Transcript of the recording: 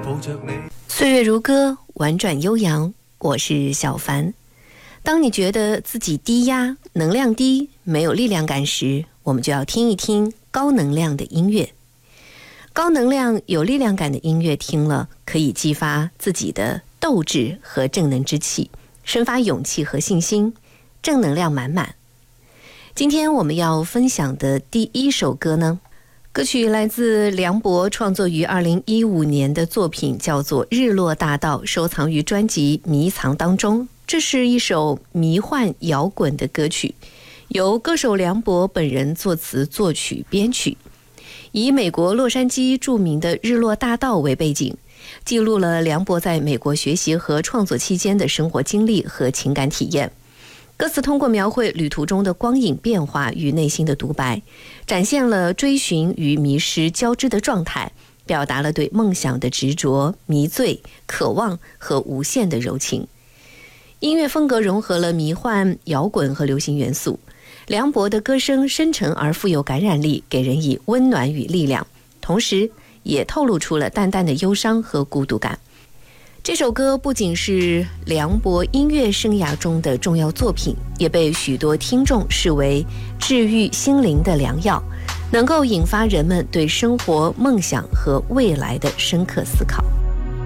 岁月如歌，婉转悠扬，我是小凡。当你觉得自己低压、能量低、没有力量感时，我们就要听一听高能量的音乐。高能量、有力量感的音乐听了，可以激发自己的斗志和正能之气，生发勇气和信心，正能量满满。今天我们要分享的第一首歌呢，歌曲来自梁博创作于2015年的作品，叫做《日落大道》，收藏于专辑《迷藏》当中。这是一首迷幻摇滚的歌曲，由歌手梁博本人作词作曲编曲，以美国洛杉矶著名的日落大道为背景，记录了梁博在美国学习和创作期间的生活经历和情感体验。歌词通过描绘旅途中的光影变化与内心的独白，展现了追寻与迷失交织的状态，表达了对梦想的执着、迷醉、渴望和无限的柔情。音乐风格融合了迷幻、摇滚和流行元素，梁博的歌声深沉而富有感染力，给人以温暖与力量，同时也透露出了淡淡的忧伤和孤独感。这首歌不仅是梁博音乐生涯中的重要作品，也被许多听众视为治愈心灵的良药，能够引发人们对生活、梦想和未来的深刻思考。